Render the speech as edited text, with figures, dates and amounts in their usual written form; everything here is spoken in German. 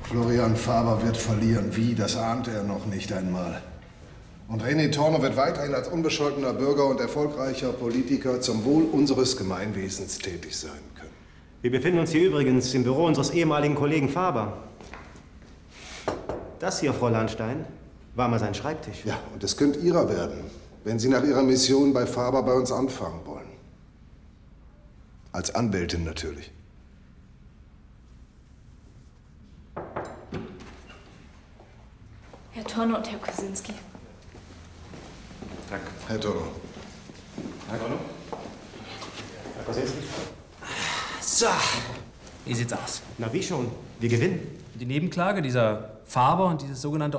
Florian Faber wird verlieren. Wie, das ahnt er noch nicht einmal. Und René Torno wird weiterhin als unbescholtener Bürger und erfolgreicher Politiker zum Wohl unseres Gemeinwesens tätig sein können. Wir befinden uns hier übrigens im Büro unseres ehemaligen Kollegen Faber. Das hier, Frau Lahnstein, war mal sein Schreibtisch. Ja, und es könnte Ihrer werden, wenn Sie nach Ihrer Mission bei Faber bei uns anfangen wollen. Als Anwältin natürlich. Herr Torno und Herr Kosinski. Danke. Herr Torno. Herr Torno? Herr Kosinski? So, wie sieht's aus? Na wie schon? Wir gewinnen. Die Nebenklage, dieser Faber und dieses sogenannte